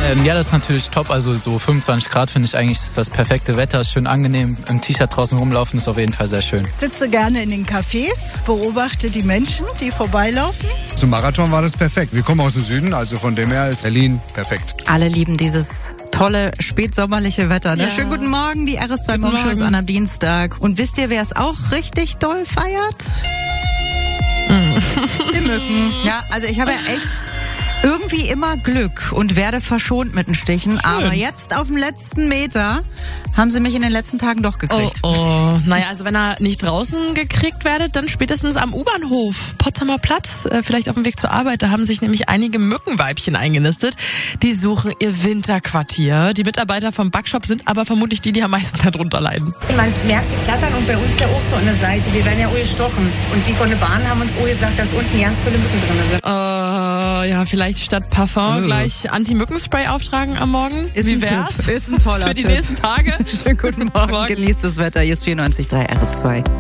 Ja, das ist natürlich top. Also so 25 Grad finde ich eigentlich ist das perfekte Wetter. Ist schön angenehm. Im T-Shirt draußen rumlaufen ist auf jeden Fall sehr schön. Sitze gerne in den Cafés, beobachte die Menschen, die vorbeilaufen. Zum Marathon war das perfekt. Wir kommen aus dem Süden, also von dem her ist Berlin perfekt. Alle lieben dieses tolle spätsommerliche Wetter. Ne? Ja. Schönen guten Morgen, die RS2 Morgenshow ist an einem Dienstag. Und wisst ihr, wer es auch richtig doll feiert? Die Mücken. Ja, also ich habe ja echt irgendwie immer Glück und werde verschont mit den Stichen. Aber jetzt auf dem letzten Meter haben sie mich in den letzten Tagen doch gekriegt. Oh. Naja, also wenn ihr nicht draußen gekriegt werdet, dann spätestens am U-Bahnhof. Potsdamer Platz, vielleicht auf dem Weg zur Arbeit. Da haben sich nämlich einige Mückenweibchen eingenistet. Die suchen ihr Winterquartier. Die Mitarbeiter vom Backshop sind aber vermutlich die am meisten darunter leiden. Man merkt die Flattern und bei uns ja auch so an der Seite. Wir werden ja auch gestochen. Und die von der Bahn haben uns auch gesagt, dass unten ganz viele Mücken drin sind. Ja, vielleicht statt Parfum gleich Anti-Mückenspray auftragen am Morgen. Wie wär's? Ist ein toller Für die Tipp. nächsten Tage. Schönen guten Morgen. Genießt das Wetter. Hier ist 94.3 RS2.